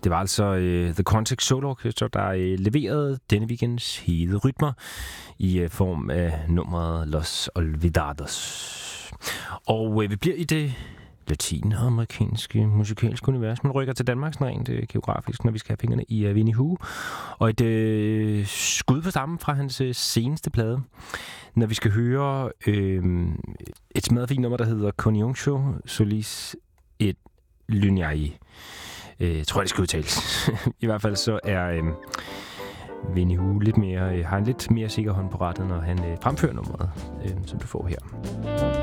Det var altså The Context Solo Orchestra, der leverede denne weekends hede rytmer i form af nummeret Los Olvidados. Og vi bliver i det latinamerikanske musikalske univers. Man rykker til Danmark sådan rent geografisk, når vi skal have fingrene i Vinnie Hu. Og et skud på stammen fra hans seneste plade, når vi skal høre et smadrefint nummer, der hedder Conjuncio Solis et Lynai. Tror jeg, det skal udtales. I hvert fald så er Vinnie Hu har en lidt mere sikker hånd på rattet, når han fremfører nummeret, som du får her.